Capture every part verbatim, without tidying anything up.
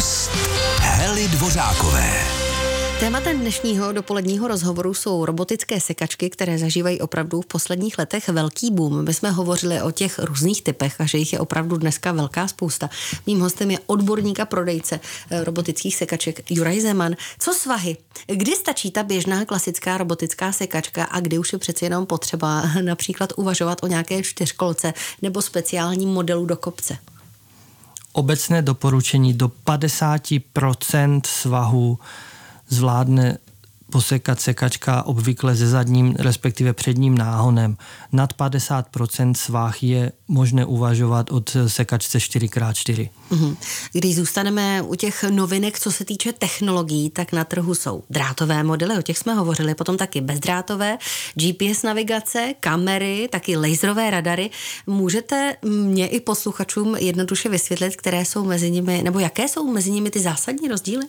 Host Hely Dvořákové. Tématem dnešního dopoledního rozhovoru jsou robotické sekačky, které zažívají opravdu v posledních letech velký boom. My jsme hovořili o těch různých typech a že jich je opravdu dneska velká spousta. Mým hostem je odborník a prodejce robotických sekaček Juraj Zeman. Co svahy? Kdy stačí ta běžná klasická robotická sekačka a kdy už je přeci jenom potřeba například uvažovat o nějaké čtyřkolce nebo speciálním modelu do kopce? Obecné doporučení do padesát procent svahu zvládne posekat sekačka obvykle se zadním, respektive předním náhonem. Nad padesát procent svah je možné uvažovat od sekačce čtyři krát čtyři. Mm-hmm. Když zůstaneme u těch novinek, co se týče technologií, tak na trhu jsou drátové modely, o těch jsme hovořili, potom taky bezdrátové, G P S navigace, kamery, taky laserové radary. Můžete mě i posluchačům jednoduše vysvětlit, které jsou mezi nimi, nebo jaké jsou mezi nimi ty zásadní rozdíly?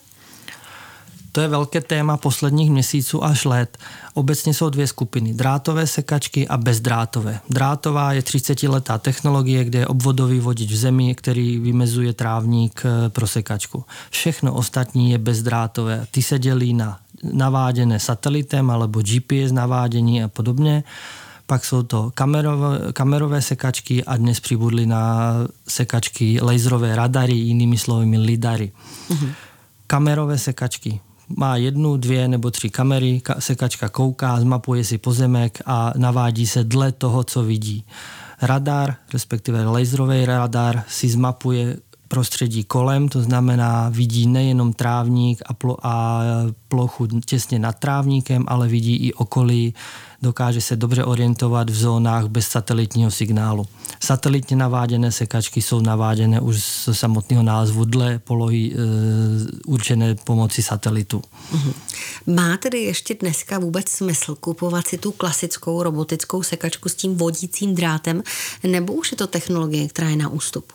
To je velké téma posledních měsíců až let. Obecně jsou dvě skupiny, drátové sekačky a bezdrátové. Drátová je třicetiletá technologie, kde je obvodový vodič v zemi, který vymezuje trávník pro sekačku. Všechno ostatní je bezdrátové. Ty se dělí na naváděné satelitem alebo G P S navádění a podobně. Pak jsou to kamerové, kamerové sekačky a dnes přibudly na sekačky laserové radary, jinými slovy lidary. Mhm. Kamerové sekačky. Má jednu, dvě nebo tři kamery, sekačka kouká, zmapuje si pozemek a navádí se dle toho, co vidí. Radar, respektive laserový radar, si zmapuje prostředí kolem, to znamená vidí nejenom trávník a, plo- a plochu těsně nad trávníkem, ale vidí i okolí, dokáže se dobře orientovat v zónách bez satelitního signálu. Satelitně naváděné sekačky jsou naváděné už z samotného názvu dle polohy e, určené pomocí satelitu. Mhm. Má tedy ještě dneska vůbec smysl kupovat si tu klasickou robotickou sekačku s tím vodícím drátem, nebo už je to technologie, která je na ústupu?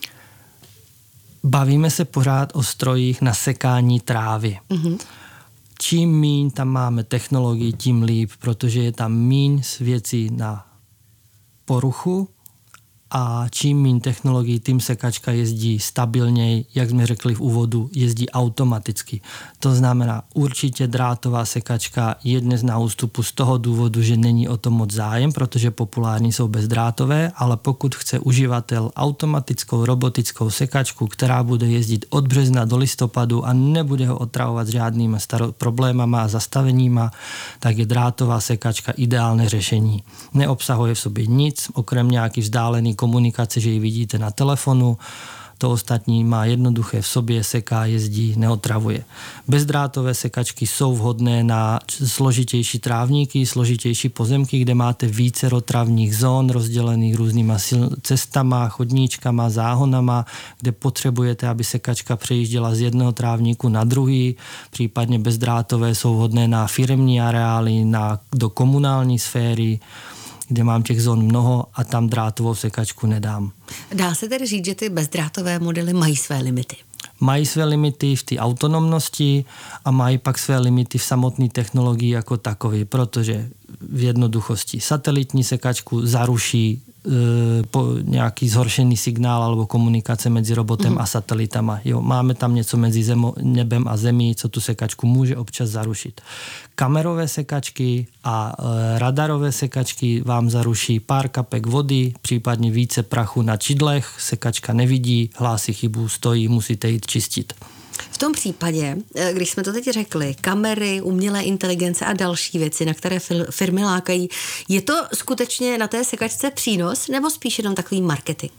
Bavíme se pořád o strojích na sekání trávy. Mm-hmm. Čím míň tam máme technologii, tím líp, protože je tam míň věcí na poruchu a čím míň technologií, tím sekačka jezdí stabilněji, jak jsme řekli v úvodu, jezdí automaticky. To znamená, určitě drátová sekačka je dnes na ústupu z toho důvodu, že není o to moc zájem, protože populární jsou bezdrátové, ale pokud chce uživatel automatickou robotickou sekačku, která bude jezdit od března do listopadu a nebude ho otravovat žádnýma staro- problémama a zastaveníma, tak je drátová sekačka ideální řešení. Neobsahuje v sobě nic, okrem nějaký vzdálený komunikace, že ji vidíte na telefonu, to ostatní má jednoduché v sobě, seká, jezdí, neotravuje. Bezdrátové sekačky jsou vhodné na složitější trávníky, složitější pozemky, kde máte více travních zón rozdělených různýma cestama, chodníčkama, záhonama, kde potřebujete, aby sekačka přejížděla z jednoho trávníku na druhý, případně bezdrátové jsou vhodné na firemní areály, na, do komunální sféry, kde mám těch zón mnoho a tam drátovou sekačku nedám. Dá se tedy říct, že ty bezdrátové modely mají své limity? Mají své limity v té autonomnosti a mají pak své limity v samotné technologii jako takové, protože v jednoduchosti satelitní sekačku zaruší e, po nějaký zhoršený signál alebo komunikace mezi robotem mm. a satelitama. Jo, máme tam něco mezi zemo, nebem a zemí, co tu sekačku může občas zarušit. Kamerové sekačky a e, radarové sekačky vám zaruší pár kapek vody, případně více prachu na čidlech, sekačka nevidí, hlásí chybu, stojí, musíte jít čistit. V tom případě, když jsme to teď řekli, kamery, umělé inteligence a další věci, na které firmy lákají, je to skutečně na té sekačce přínos nebo spíš jenom takový marketing?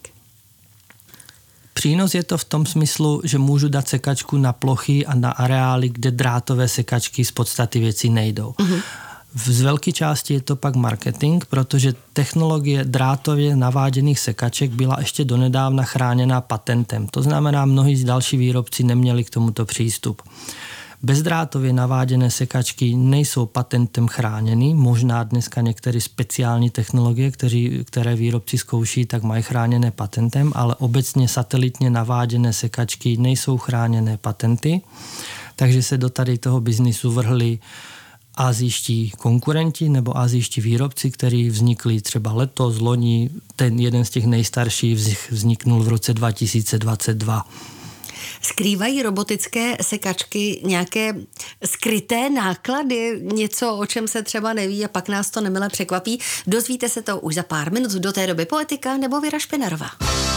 Přínos je to v tom smyslu, že můžu dát sekačku na plochy a na areály, kde drátové sekačky z podstaty věcí nejdou. Mm-hmm. Z velké části je to pak marketing, protože technologie drátově naváděných sekaček byla ještě donedávna chráněná patentem. To znamená, mnohí z další výrobci neměli k tomuto přístup. Bezdrátově naváděné sekačky nejsou patentem chráněny, možná dneska některé speciální technologie, kteří, které výrobci zkouší, tak mají chráněné patentem, ale obecně satelitně naváděné sekačky nejsou chráněné patenty, takže se do tady toho biznisu vrhli asijští konkurenti nebo asijští výrobci, kteří vznikli třeba letos, loni, ten jeden z těch nejstarších vzniknul v roce dva tisíce dvacet dva. Skrývají robotické sekačky nějaké skryté náklady, něco, o čem se třeba neví a pak nás to nemile překvapí? Dozvíte se to už za pár minut, do té doby Poetika nebo Věra Špinarová.